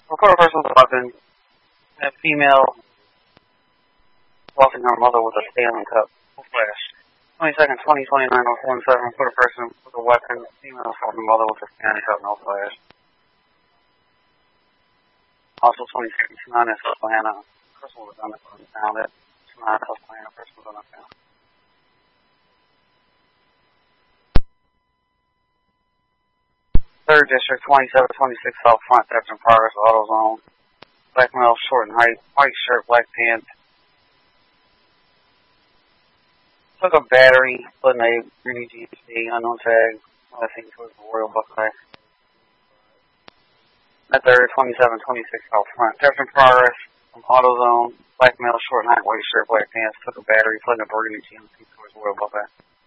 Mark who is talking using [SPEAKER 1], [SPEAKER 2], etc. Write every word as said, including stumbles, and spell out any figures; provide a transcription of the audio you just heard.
[SPEAKER 1] Report a person with a weapon. A female walking her mother with a Stanley cup. Flash. twenty-second, twenty twenty-nine, oh one seven. Report a person with a weapon. Female walking her mother with a Stanley cup. No flash. Also twenty-second, nine in Susquehanna. Person was unfound it. nine Susquehanna. Person was unfound. Third District, twenty-seven twenty-six South Front, theft in progress, AutoZone. Black male, short in height, white shirt, black pants. Took a battery, put in a green G C, unknown tag. I think it was the Royal Buckeye. At third, twenty-seven twenty-six South Front, theft in progress, from AutoZone. Black male, short in height, white shirt, black pants. Took a battery, put in a burgundy G M C towards Royal Buckeye.